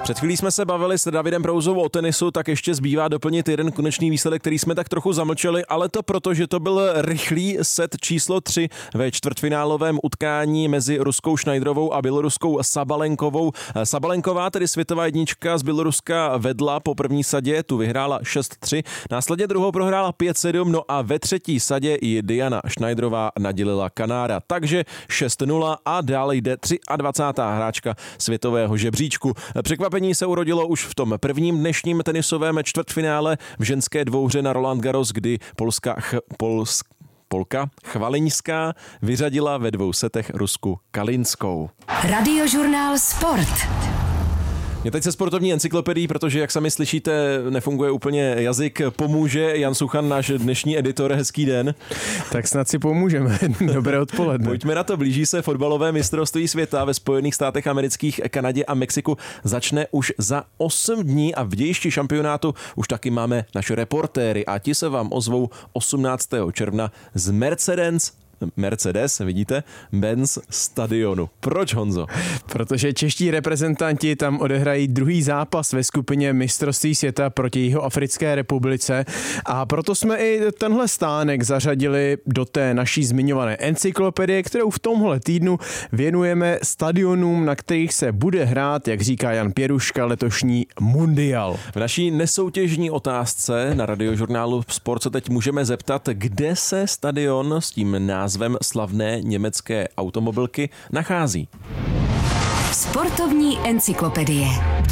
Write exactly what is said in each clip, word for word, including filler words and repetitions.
Před chvílí jsme se bavili s Davidem Prouzou o tenisu, tak ještě zbývá doplnit jeden konečný výsledek, který jsme tak trochu zamlčeli, ale to proto, že to byl rychlý set číslo tři ve čtvrtfinálovém utkání mezi ruskou Schneiderovou a běloruskou Sabalenkovou. Sabalenková, tedy světová jednička z Běloruska, vedla po první sadě, tu vyhrála šest tři, následně druhou prohrála pět sedm, no a ve třetí sadě i Diana Schneiderová nadělila Kanára. Takže šest nula a dále jde dvacátá třetí hráčka světového žebříčku. Překvapení se urodilo už v tom prvním dnešním tenisovém čtvrtfinále v ženské dvouhře na Roland Garros, kdy polská ch, Polsk, Polka Chvaliňská vyřadila ve dvou setech Rusku Kalinskou. Radiožurnál Sport. Mě teď se sportovní encyklopedií, protože jak sami slyšíte, nefunguje úplně jazyk, pomůže Jan Suchan, náš dnešní editor. Hezký den. Tak snad si pomůžeme. Dobré odpoledne. Pojďme na to, blíží se fotbalové mistrovství světa ve Spojených státech amerických, Kanadě a Mexiku. Začne už za osm dní a v dějišti šampionátu už taky máme naše reportéry a ti se vám ozvou osmnáctého června z Mercedes Mercedes, vidíte, Benz stadionu. Proč, Honzo? Protože čeští reprezentanti tam odehrají druhý zápas ve skupině mistrovství světa proti Jihoafrické republice a proto jsme i tenhle stánek zařadili do té naší zmiňované encyklopedie, kterou v tomhle týdnu věnujeme stadionům, na kterých se bude hrát, jak říká Jan Pěruška, letošní mundial. V naší nesoutěžní otázce na Radiožurnálu Sport se teď můžeme zeptat, kde se stadion s tím názvem slavné německé automobilky nachází. Sportovní encyklopedie.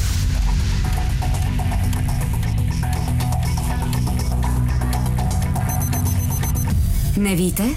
Nevíte?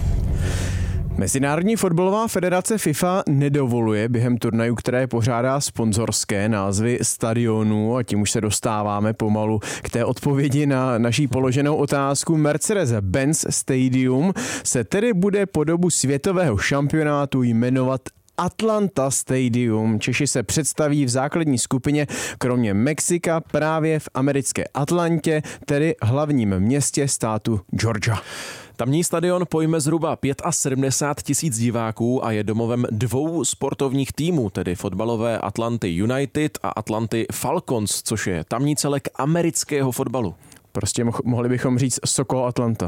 Mezinárodní fotbalová federace FIFA nedovoluje během turnajů, které pořádá sponzorské názvy stadionů, a tím už se dostáváme pomalu k té odpovědi na naší položenou otázku. Mercedes-Benz Stadium se tedy bude po dobu světového šampionátu jmenovat Atlanta Stadium. Češi se představí v základní skupině kromě Mexika právě v americké Atlantě, tedy hlavním městě státu Georgia. Tamní stadion pojme zhruba sedmdesát pět tisíc diváků a je domovem dvou sportovních týmů, tedy fotbalové Atlanty United a Atlanty Falcons, což je tamní celek amerického fotbalu. Prostě mohli bychom říct Sokol Atlanta.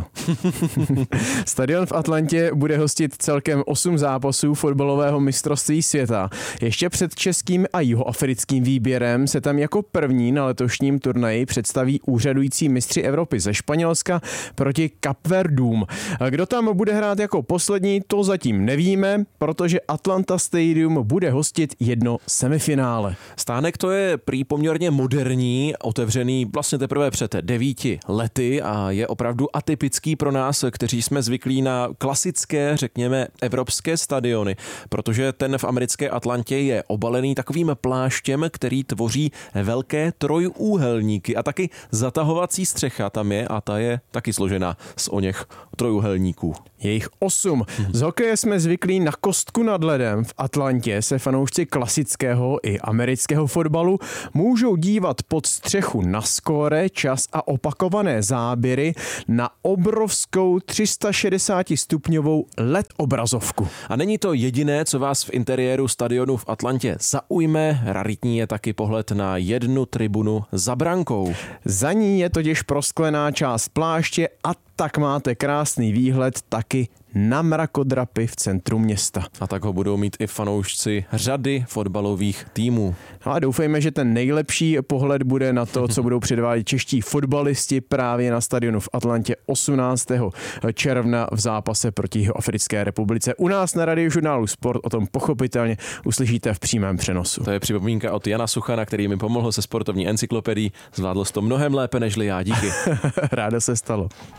Stadion v Atlantě bude hostit celkem osm zápasů fotbalového mistrovství světa. Ještě před českým a jihoafrickým výběrem se tam jako první na letošním turnaji představí úřadující mistři Evropy ze Španělska proti Kapverdům. Kdo tam bude hrát jako poslední, to zatím nevíme, protože Atlanta Stadium bude hostit jedno semifinále. Stánek to je prý poměrně moderní, otevřený vlastně teprve před devíti lety a je opravdu atypický pro nás, kteří jsme zvyklí na klasické, řekněme, evropské stadiony, protože ten v americké Atlantě je obalený takovým pláštěm, který tvoří velké trojúhelníky a taky zatahovací střecha tam je a ta je taky složená z oněch trojúhelníků. Je jich osm. Z hokeje jsme zvyklí na kostku nad ledem. V Atlantě se fanoušci klasického i amerického fotbalu můžou dívat pod střechu na skóre, čas a opakované záběry na obrovskou tři sta šedesát stupňovou el é dé obrazovku. A není to jediné, co vás v interiéru stadionu v Atlantě zaujme. Raritní je taky pohled na jednu tribunu za brankou. Za ní je totiž prosklená část pláště a tak máte krásný výhled taky na mrakodrapy v centru města. A tak ho budou mít i fanoušci řady fotbalových týmů. No a doufejme, že ten nejlepší pohled bude na to, co budou předvádět čeští fotbalisti právě na stadionu v Atlantě osmnáctého června v zápase proti Jihoafrické republice. U nás na Radiožurnálu Sport o tom pochopitelně uslyšíte v přímém přenosu. To je připomínka od Jana Suchana, který mi pomohl se sportovní encyklopedií. Zvládl to mnohem lépe nežli já. Díky. Ráda se stalo.